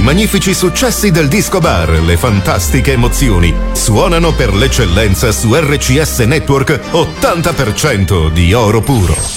magnifici successi del disco bar, le fantastiche emozioni suonano per l'eccellenza su RCS Network 80% di oro puro.